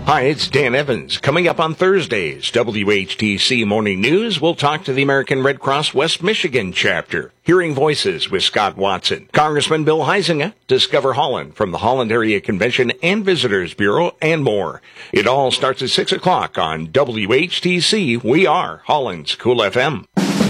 Hi, it's Dan Evans. Coming up on Thursday's WHTC Morning News, we'll talk to the American Red Cross West Michigan chapter. Hearing Voices with Scott Watson. Congressman Bill Huizenga, Discover Holland from the Holland Area Convention and Visitors Bureau, and more. It all starts at 6 o'clock on WHTC. We are Holland's Cool FM.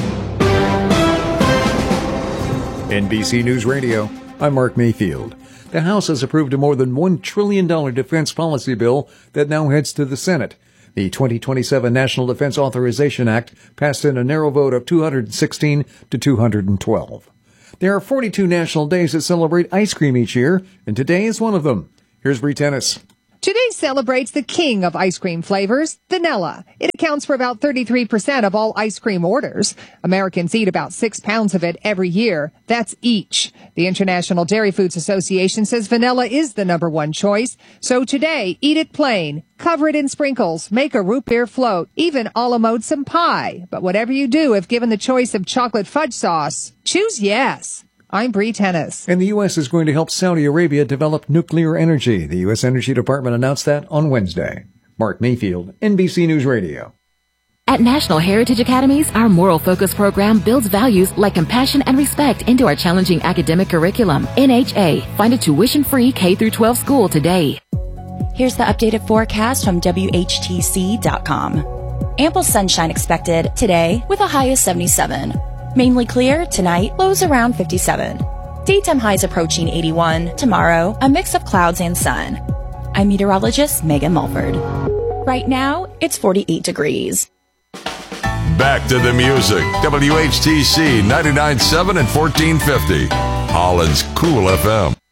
NBC News Radio, I'm Mark Mayfield. The House has approved a more than $1 trillion defense policy bill that now heads to the Senate. The 2027 National Defense Authorization Act passed in a narrow vote of 216 to 212. There are 42 national days that celebrate ice cream each year, and today is one of them. Here's Bree Tennis. Today celebrates the king of ice cream flavors, vanilla. It accounts for about 33% of all ice cream orders. Americans eat about 6 pounds of it every year. That's each. The International Dairy Foods Association says vanilla is the number one choice. So today, eat it plain, cover it in sprinkles, make a root beer float, even a la mode some pie. But whatever you do, if given the choice of chocolate fudge sauce, choose yes. I'm Bree Tennis. And the U.S. is going to help Saudi Arabia develop nuclear energy. The U.S. Energy Department announced that on Wednesday. Mark Mayfield, NBC News Radio. At National Heritage Academies, our moral focus program builds values like compassion and respect into our challenging academic curriculum. NHA, find a tuition-free K-12 school today. Here's the updated forecast from WHTC.com. Ample sunshine expected today with a high of 77. Mainly clear tonight, lows around 57. Daytime highs approaching 81. Tomorrow, a mix of clouds and sun. I'm meteorologist Megan Mulford. Right now, it's 48 degrees. Back to the music. WHTC 99.7 and 1450. Holland's Cool FM.